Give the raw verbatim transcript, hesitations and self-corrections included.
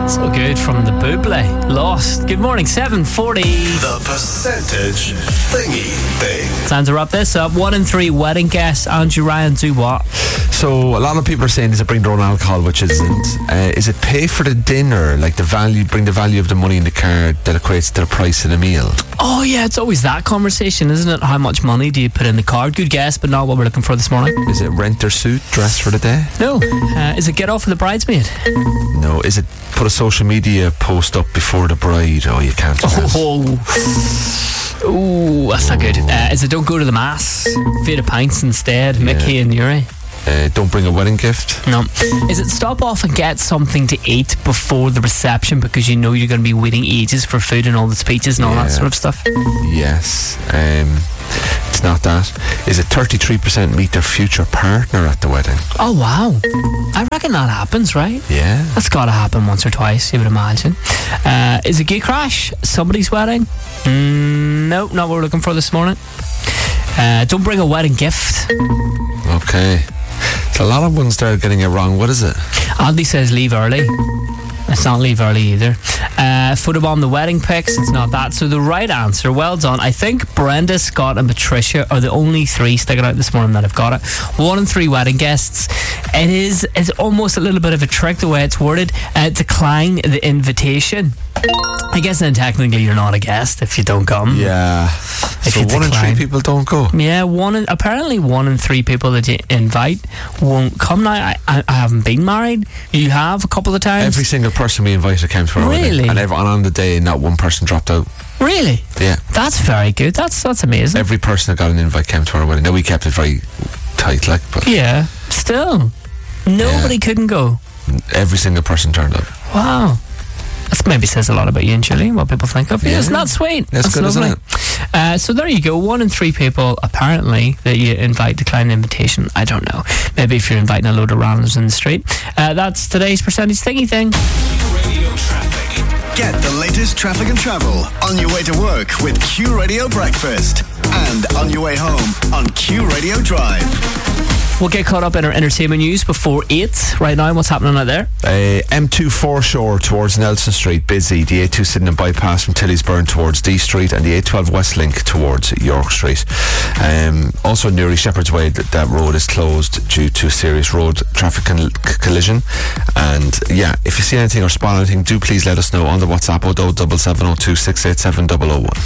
So good from the Buble. Lost. Good morning, seven forty. The percentage thingy thing. Time to wrap this up. One in three wedding guests. Andrew Ryan, do what? So a lot of people are saying, does it bring their own alcohol, which isn't. Uh, is it pay for the dinner, like the value, bring the value of the money in the card that equates to the price of the meal? Oh yeah, it's always that conversation, isn't it? How much money do you put in the card? Good guess, but not what we're looking for this morning. Is it rent or suit, dress for the day? No. Uh, is it get off with the bridesmaid? No. Is it put a social media post up before the bride? Oh, you can't do that. Oh, oh, that's not good. Uh, is it don't go to the mass? Feed of pints instead. Yeah. Mickey and Yuri. Uh, don't bring a wedding gift. No. Is it stop off and get something to eat before the reception because you know you're going to be waiting ages for food and all the speeches and all yeah. that sort of stuff? Yes. Um, it's not that. Is it thirty-three percent meet their future partner at the wedding? Oh, wow. I reckon that happens, right? Yeah. That's got to happen once or twice, you would imagine. Uh, is it gay crash? Somebody's wedding? Mm, no, not what we're looking for this morning. Uh, don't bring a wedding gift. Okay. A lot of ones there are getting it wrong. What is it? Andy says leave early. It's not leave early either. Uh, photobomb the wedding pics. It's not that. So the right answer, well done. I think Brenda, Scott and Patricia are the only three sticking out this morning that have got it. One in three wedding guests. It is it's almost a little bit of a trick the way it's worded. Uh, decline the invitation. I guess then technically you're not a guest if you don't come. Yeah. If so you one decline. in three people don't go. Yeah, one in, apparently one in three people that you invite won't come. Now I, I, I haven't been married. You have a couple of times. Every single person we invited came to our really? wedding, and everyone on the day, not one person dropped out. Really? Yeah. That's very good. That's that's amazing. Every person that got an invite came to our wedding. Now we kept it very tight, like. But yeah. Still, nobody yeah. couldn't go. Every single person turned up. Wow. That maybe says a lot about you and Julie, what people think of you. Yeah. Isn't that sweet? That's, That's good, lovely. Isn't it? Uh, so there you go. One in three people, apparently, that you invite decline the invitation. I don't know. Maybe if you're inviting a load of randoms in the street. Uh, that's today's percentage thingy thing. Radio traffic. Get the latest traffic and travel on your way to work with Q Radio Breakfast and on your way home on Q Radio Drive. We'll get caught up in our entertainment news before eight. Right now, what's happening out there? Uh, M two foreshore towards Nelson Street, busy. The A two Sydenham bypass from Tilliesburn towards D Street, and the A twelve Westlink towards York Street. Um, also, nearly Shepherd's Way, that, that road is closed due to a serious road traffic con- collision. And yeah, if you see anything or spot anything, do please let us know on the WhatsApp oh seven seven oh two six eight seven oh oh one.